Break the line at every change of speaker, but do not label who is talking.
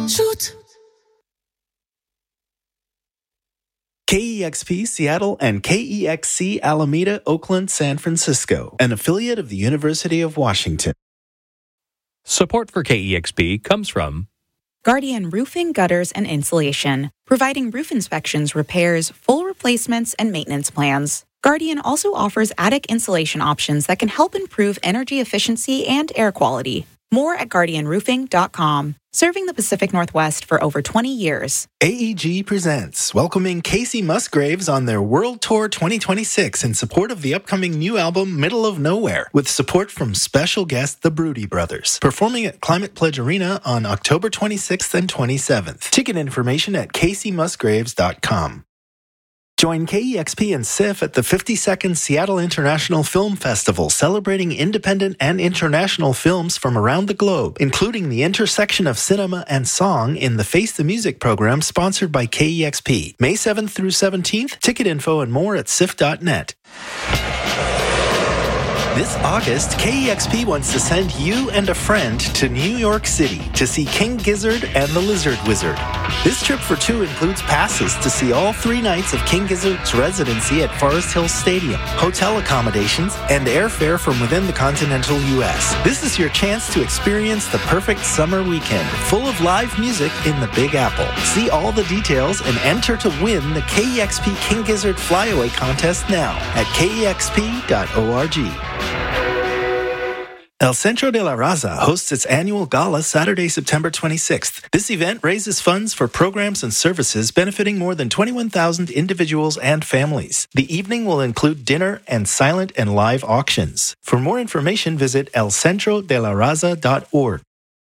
Shoot! KEXP Seattle and KEXC Alameda, Oakland, San Francisco, an affiliate of the University of Washington.
Support for KEXP comes from
Guardian Roofing, Gutters, and Insulation, providing roof inspections, repairs, full replacements, and maintenance plans. Guardian also offers attic insulation options that can help improve energy efficiency and air quality. More at guardianroofing.com. Serving the Pacific Northwest for over 20 years.
AEG presents welcoming Casey Musgraves on their World Tour 2026 in support of the upcoming new album Middle of Nowhere, with support from special guest the Broody Brothers, performing at Climate Pledge Arena on October 26th and 27th. Ticket information at caseymusgraves.com. Join KEXP and SIF at the 52nd Seattle International Film Festival, celebrating independent and international films from around the globe, including the intersection of cinema and song in the Face the Music program sponsored by KEXP. May 7th through 17th, ticket info and more at sif.net. This August, KEXP wants to send you and a friend to New York City to see King Gizzard and the Lizard Wizard. This trip for two includes passes to see all 3 nights of King Gizzard's residency at Forest Hills Stadium, hotel accommodations, and airfare from within the continental U.S. This is your chance to experience the perfect summer weekend, full of live music in the Big Apple. See all the details and enter to win the KEXP King Gizzard Flyaway Contest now at kexp.org. El Centro de la Raza hosts its annual gala Saturday, September 26th. This event raises funds for programs and services benefiting more than 21,000 individuals and families. The evening will include dinner and silent and live auctions. For more information, visit elcentrodelaRaza.org.